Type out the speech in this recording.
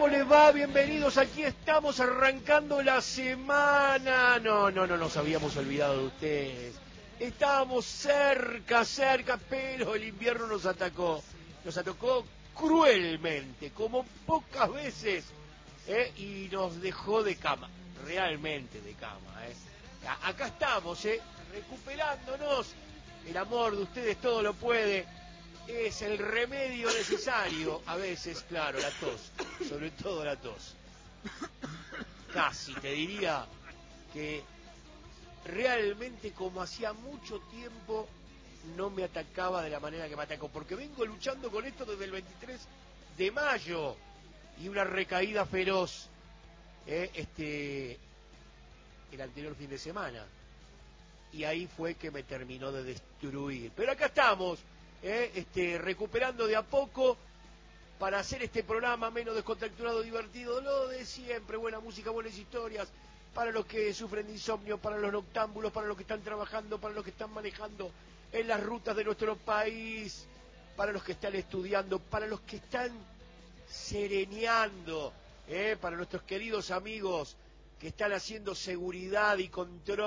¿Cómo les va? Bienvenidos, aquí estamos arrancando la semana. No nos habíamos olvidado de ustedes. Estábamos cerca, pero el invierno nos atacó. Nos atacó cruelmente, como pocas veces, y nos dejó de cama, realmente de cama. Acá estamos, recuperándonos. El amor de ustedes todo lo puede. Es el remedio necesario, a veces, claro, la tos, sobre todo la tos. Casi te diría que realmente como hacía mucho tiempo no me atacaba de la manera que me atacó, porque vengo luchando con esto desde el 23 de mayo y una recaída feroz el anterior fin de semana, y ahí fue que me terminó de destruir. Pero acá estamos, recuperando de a poco para hacer este programa menos descontracturado, divertido, lo de siempre, buena música, buenas historias, para los que sufren de insomnio, para los noctámbulos, para los que están trabajando, para los que están manejando en las rutas de nuestro país, para los que están estudiando, para los que están sereneando, para nuestros queridos amigos que están haciendo seguridad y control